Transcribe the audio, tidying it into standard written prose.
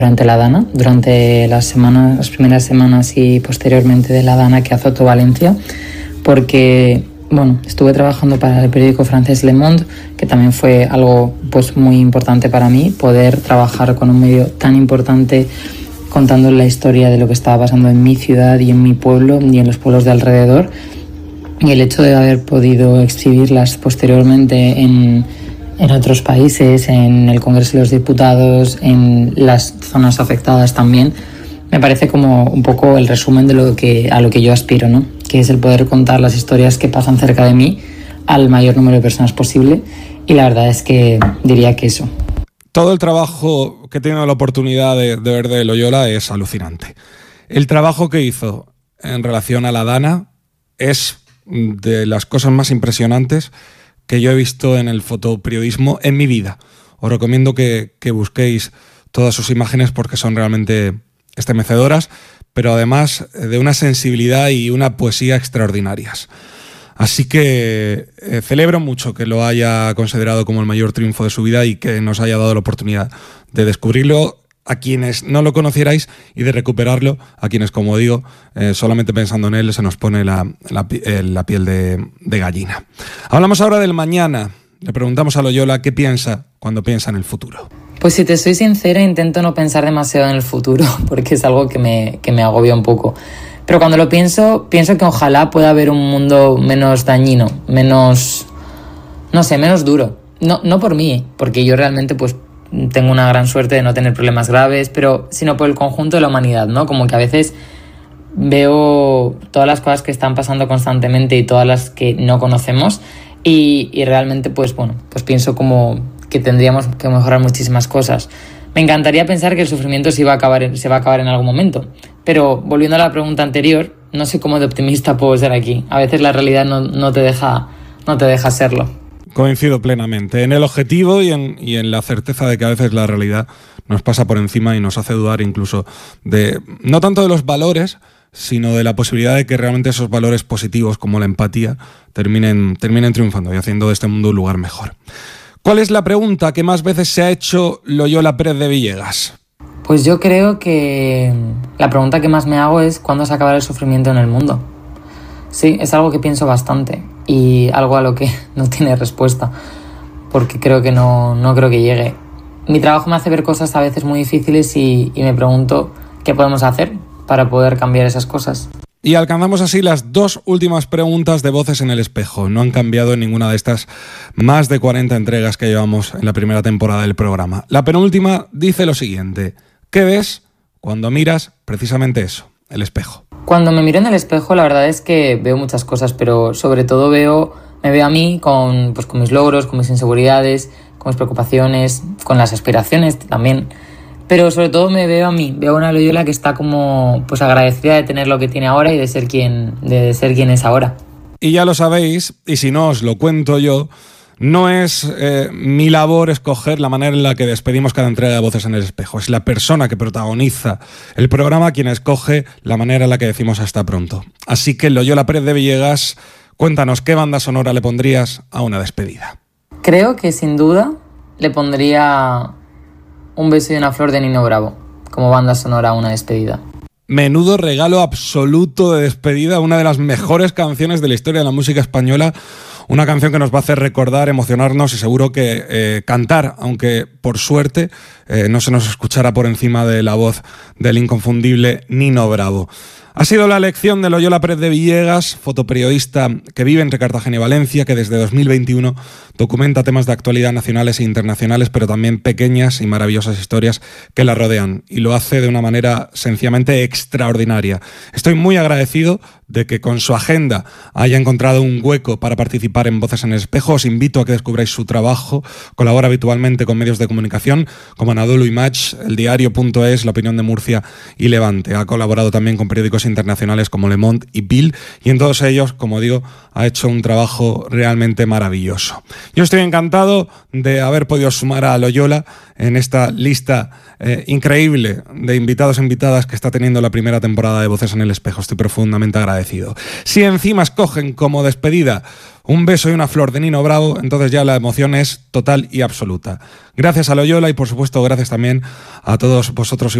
durante la Dana, durante las primeras semanas y posteriormente de la Dana que azotó Valencia, porque estuve trabajando para el periódico francés Le Monde, que también fue algo pues muy importante para mí, poder trabajar con un medio tan importante contando la historia de lo que estaba pasando en mi ciudad y en mi pueblo y en los pueblos de alrededor, y el hecho de haber podido exhibirlas posteriormente en otros países, en el Congreso de los Diputados, en las zonas afectadas también, me parece como un poco el resumen de a lo que yo aspiro, ¿no? Que es el poder contar las historias que pasan cerca de mí al mayor número de personas posible, y la verdad es que diría que eso. Todo el trabajo que he tenido la oportunidad de ver de Loyola es alucinante. El trabajo que hizo en relación a la Dana es de las cosas más impresionantes que yo he visto en el fotoperiodismo en mi vida. Os recomiendo que busquéis todas sus imágenes porque son realmente estremecedoras, pero además de una sensibilidad y una poesía extraordinarias. Así que celebro mucho que lo haya considerado como el mayor triunfo de su vida y que nos haya dado la oportunidad de descubrirlo a quienes no lo conocierais y de recuperarlo a quienes, como digo, solamente pensando en él se nos pone la piel de gallina. Hablamos ahora del mañana. Le preguntamos a Loyola qué piensa cuando piensa en el futuro. Pues si te soy sincera, intento no pensar demasiado en el futuro porque es algo que me agobia un poco. Pero cuando lo pienso que ojalá pueda haber un mundo menos dañino, menos duro. No por mí, porque yo realmente pues tengo una gran suerte de no tener problemas graves, sino por el conjunto de la humanidad, ¿no? Como que a veces veo todas las cosas que están pasando constantemente y todas las que no conocemos y realmente pues pienso como que tendríamos que mejorar muchísimas cosas. Me encantaría pensar que el sufrimiento se va a acabar en algún momento, pero volviendo a la pregunta anterior, no sé cómo de optimista puedo ser aquí. A veces la realidad no te deja serlo. Coincido plenamente en el objetivo y en la certeza de que a veces la realidad nos pasa por encima y nos hace dudar incluso no tanto de los valores, sino de la posibilidad de que realmente esos valores positivos como la empatía terminen triunfando y haciendo de este mundo un lugar mejor. ¿Cuál es la pregunta que más veces se ha hecho Loyola Pérez de Villegas? Pues yo creo que la pregunta que más me hago es ¿cuándo se acabará el sufrimiento en el mundo? Sí, es algo que pienso bastante y algo a lo que no tiene respuesta, porque creo que no creo que llegue. Mi trabajo me hace ver cosas a veces muy difíciles y me pregunto qué podemos hacer para poder cambiar esas cosas. Y alcanzamos así las dos últimas preguntas de Voces en el Espejo. No han cambiado en ninguna de estas más de 40 entregas que llevamos en la primera temporada del programa. La penúltima dice lo siguiente: ¿qué ves cuando miras precisamente eso, el espejo? Cuando me miro en el espejo, la verdad es que veo muchas cosas, pero sobre todo me veo a mí con mis logros, con mis inseguridades, con mis preocupaciones, con las aspiraciones también. Pero sobre todo me veo a mí, veo a una Loyola que está como pues agradecida de tener lo que tiene ahora y de ser quien es ahora. Y ya lo sabéis, y si no os lo cuento yo, no es mi labor escoger la manera en la que despedimos cada entrega de Voces en el Espejo. Es la persona que protagoniza el programa quien escoge la manera en la que decimos hasta pronto. Así que Loyola Pérez de Villegas, cuéntanos, ¿qué banda sonora le pondrías a una despedida? Creo que sin duda le pondría Un beso y una flor de Nino Bravo como banda sonora a una despedida. Menudo regalo absoluto de despedida, una de las mejores canciones de la historia de la música española, una canción que nos va a hacer recordar, emocionarnos y seguro que cantar, aunque por suerte no se nos escuchará por encima de la voz del inconfundible Nino Bravo. Ha sido la elección de Loyola Pérez de Villegas, fotoperiodista que vive entre Cartagena y Valencia, que desde 2021 documenta temas de actualidad nacionales e internacionales, pero también pequeñas y maravillosas historias que la rodean, y lo hace de una manera sencillamente extraordinaria. Estoy muy agradecido de que con su agenda haya encontrado un hueco para participar en Voces en el Espejo. Os invito a que descubráis su trabajo. Colabora habitualmente con medios de comunicación como Anadolu Image, El Diario.es, La Opinión de Murcia y Levante. Ha colaborado también con periódicos internacionales como Le Monde y Bill, y en todos ellos, como digo, ha hecho un trabajo realmente maravilloso. Yo estoy encantado de haber podido sumar a Loyola en esta lista increíble de invitados e invitadas que está teniendo la primera temporada de Voces en el Espejo. Estoy profundamente agradecido. Si encima escogen como despedida un beso y una flor de Nino Bravo, entonces ya la emoción es total y absoluta. Gracias a Loyola y por supuesto gracias también a todos vosotros.